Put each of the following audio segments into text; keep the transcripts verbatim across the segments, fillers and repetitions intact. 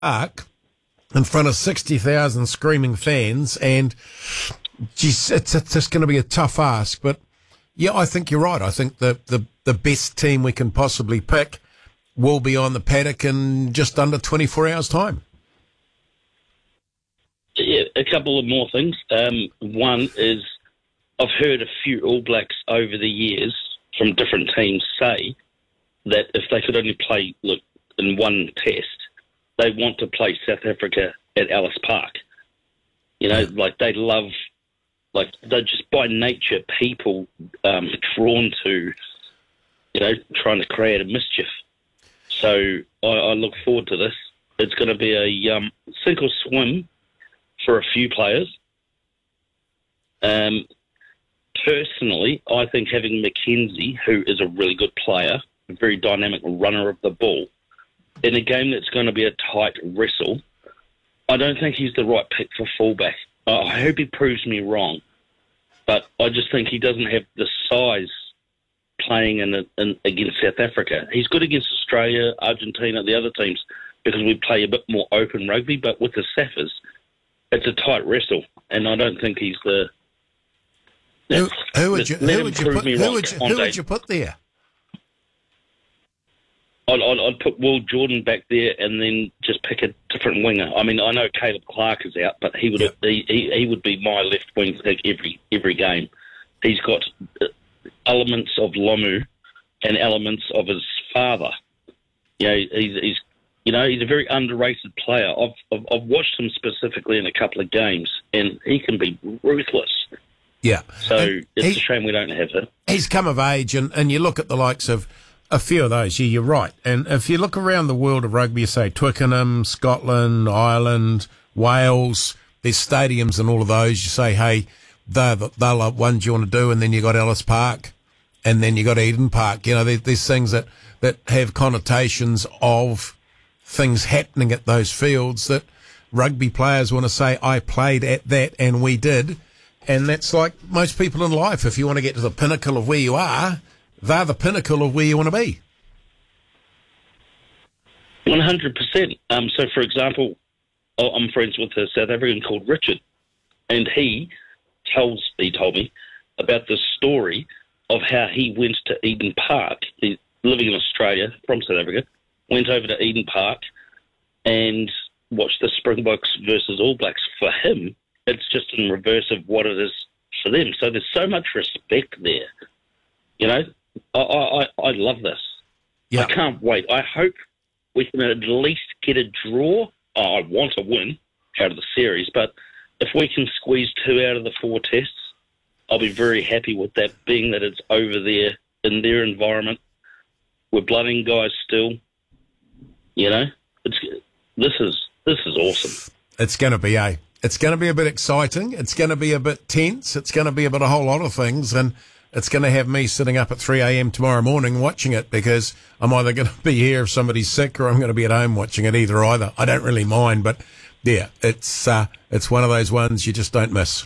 Park in front of sixty thousand screaming fans, and geez, it's, it's just going to be a tough ask. But yeah, I think you're right. I think the, the, the best team we can possibly pick will be on the paddock in just under twenty-four hours' time. Yeah, a couple of more things. Um, one is I've heard a few All Blacks over the years from different teams say that if they could only play look, in one test, they want to play South Africa at Ellis Park. You know, like they love, like they're just by nature people um, drawn to, you know, trying to create a mischief. So I, I look forward to this. It's going to be a um, sink or swim for a few players. Um, personally, I think having Mackenzie, who is a really good player, a very dynamic runner of the ball, in a game that's going to be a tight wrestle, I don't think he's the right pick for fullback. I hope he proves me wrong, but I just think he doesn't have the size playing in, in against South Africa. He's good against Australia, Argentina, the other teams, because we play a bit more open rugby, but with the Saffers, it's a tight wrestle, and I don't think he's the... Who, who, would, you, who, would, you put, who, would, you, who would you put there? I'd, I'd, I'd put Will Jordan back there and then just pick a different winger. I mean, I know Caleb Clark is out, but he would yep. he, he, he would be my left wing pick every every game. He's got elements of Lomu and elements of his father. You know, he's, he's you know he's a very underrated player. I've, I've I've watched him specifically in a couple of games, and he can be ruthless. Yeah. So and it's he, a shame we don't have him. He's come of age, and, and you look at the likes of a few of those. Yeah, you're right. And if you look around the world of rugby, you say Twickenham, Scotland, Ireland, Wales, there's stadiums and all of those. You say, hey, they're the, they're the ones you want to do, and then you got Ellis Park, and then you got Eden Park. You know, there, there's things that, that have connotations of things happening at those fields that rugby players want to say, I played at that and we did. And that's like most people in life. If you want to get to the pinnacle of where you are, they're the pinnacle of where you want to be. one hundred percent. Um, so, for example, I'm friends with a South African called Richard, and he tells, he told me about the story of how he went to Eden Park. He's living in Australia from South Africa, went over to Eden Park and watched the Springboks versus All Blacks. For him, it's just in reverse of what it is for them. So there's so much respect there. You know, I I, I love this. Yeah. I can't wait. I hope we can at least get a draw. Oh, I want to win out of the series, but if we can squeeze two out of the four tests, I'll be very happy with that, being that it's over there in their environment. We're blooding guys still. You know, it's this is this is awesome. It's going to be a. It's going to be a bit exciting. It's going to be a bit tense. It's going to be about a whole lot of things, and it's going to have me sitting up at three a.m. tomorrow morning watching it, because I'm either going to be here if somebody's sick, or I'm going to be at home watching it. Either either. I don't really mind, but yeah, it's uh, it's one of those ones you just don't miss.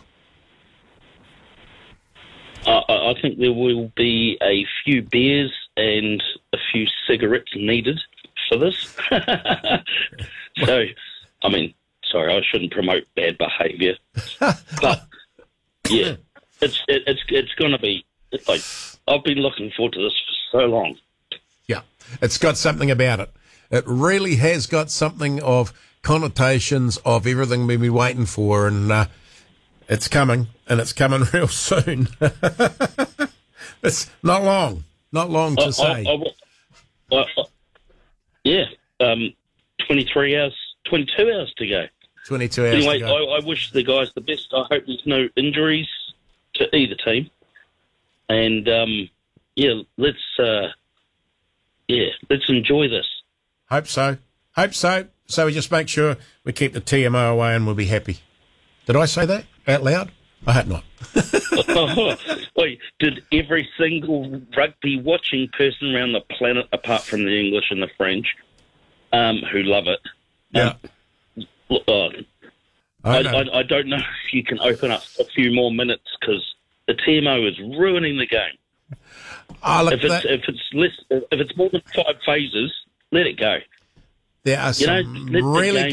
Uh, I think there will be a few beers and a few cigarettes needed for this. So, I mean, sorry, I shouldn't promote bad behaviour, but yeah, it's it, it's it's going to be like, I've been looking forward to this for so long. Yeah, it's got something about it. It really has got something of connotations of everything we've been waiting for, and uh, it's coming, and it's coming real soon. It's not long, not long to I, say. I, I, I, yeah, um, twenty-three hours, twenty-two hours to go. twenty-two hours anyway, to go. I, I wish the guys the best. I hope there's no injuries to either team. And, um, yeah, let's, uh, yeah, let's enjoy this. Hope so. Hope so. So we just make sure we keep the T M O away and we'll be happy. Did I say that out loud? I hope not. Wait, did every single rugby watching person around the planet, apart from the English and the French, um, who love it, yeah. Um, uh, I, I, I don't know if you can open up a few more minutes, because the T M O is ruining the game. Oh, look, if it's that... if it's less if it's more than five phases, let it go. There are You know, some let the really game